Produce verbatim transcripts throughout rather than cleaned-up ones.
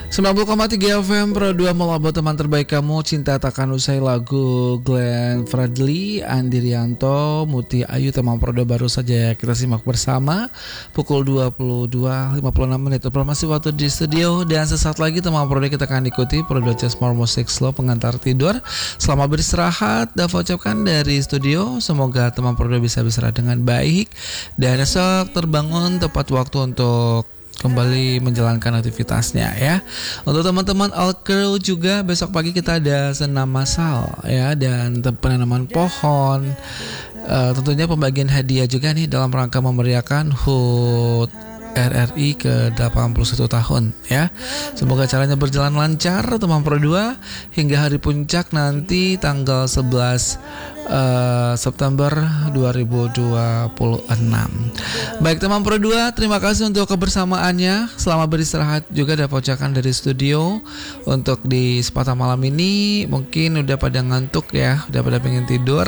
sembilan puluh koma tiga F M Pro dua Malabo, teman terbaik kamu. Cinta takkan usai, lagu Glenn Fredly, Andi Rianto, Muti Ayu, teman Pro dua baru saja kita simak bersama pukul dua puluh dua lewat lima puluh enam menit informasi waktu di studio. Dan sesaat lagi teman Pro dua kita akan ikuti Pro dua Just More Music Slow pengantar tidur. Selamat beristirahat, Dava ucapkan dari studio. Semoga teman Pro dua bisa beristirahat dengan baik dan esok terbangun tepat waktu untuk kembali menjalankan aktivitasnya ya. Untuk teman-teman all crew juga, besok pagi kita ada senam massal ya, dan penanaman pohon. Uh, tentunya pembagian hadiah juga nih dalam rangka memeriahkan H U T R R I ke delapan puluh satu tahun ya. Semoga caranya berjalan lancar teman Pro dua hingga hari puncak nanti tanggal sebelas uh, September dua ribu dua puluh enam. Baik teman Pro dua, terima kasih untuk kebersamaannya. Selamat beristirahat juga, ada ucapkan dari studio. Untuk di sepatah malam ini mungkin udah pada ngantuk ya, udah pada pengen tidur.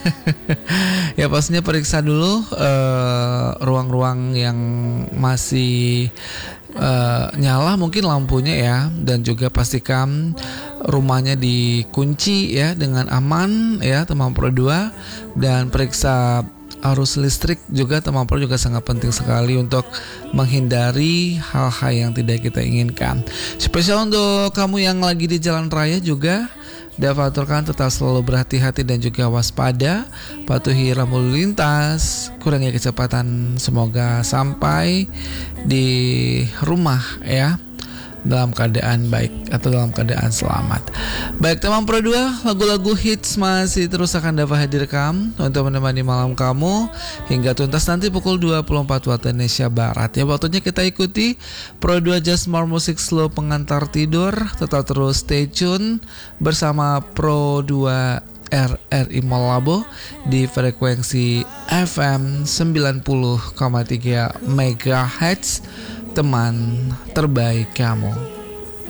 Ya pastinya periksa dulu uh, ruang-ruang yang masih uh, nyala mungkin lampunya ya, dan juga pastikan rumahnya dikunci ya dengan aman ya teman Pro dua, dan periksa arus listrik juga teman Pro juga sangat penting sekali untuk menghindari hal-hal yang tidak kita inginkan. Spesial untuk kamu yang lagi di jalan raya juga, Dava aturkan tetap selalu berhati-hati dan juga waspada, patuhi rambu lalu lintas, kurangi kecepatan, semoga sampai di rumah ya dalam keadaan baik atau dalam keadaan selamat. Baik teman Pro dua, lagu-lagu hits masih terus akan Dava hadirkan untuk menemani malam kamu hingga tuntas nanti pukul dua puluh empat waktu Indonesia Barat ya. Waktunya kita ikuti Pro dua Just More Music Slow pengantar tidur. Tetap terus stay tune bersama Pro dua R R I Malabo di frekuensi F M sembilan puluh koma tiga megahertz, teman terbaik kamu.